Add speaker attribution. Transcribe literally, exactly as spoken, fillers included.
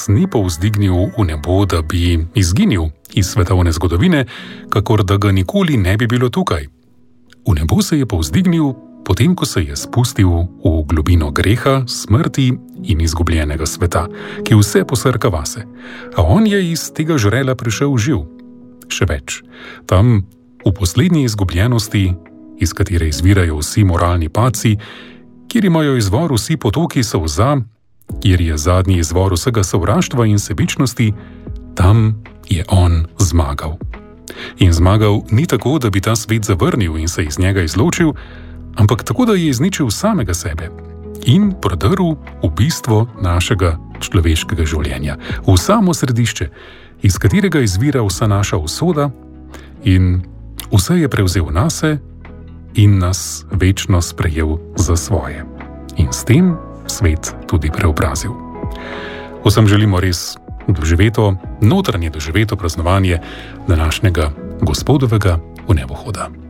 Speaker 1: nas ni povzdignil v nebo, da bi izginil iz svetovne zgodovine, kakor da ga nikoli ne bi bilo tukaj. V nebo se je povzdignil, potem ko se je spustil v globino greha, smrti in izgubljenega sveta, ki vse posrka vase. A on je iz tega žrela prišel živ. Še več, tam v poslednji izgubljenosti, iz katere izvirajo vsi moralni padci, kjer imajo izvor vsi potoki solza, kjer je zadnji izvor vsega sovraštva in sebičnosti, tam je on zmagal. In zmagal ni tako, da bi ta svet zavrnil in se iz njega izločil, ampak tako, da je izničil samega sebe in prodrl v bistvo našega človeškega življenja, v samo središče, iz katerega izvira vsa naša usoda, in vse je prevzel nase in nas večno sprejel za svoje. In s tem svet tudi preobrazil. Vsem želimo res doživeto, notranje doživeto praznovanje današnjega Gospodovega vnebohoda.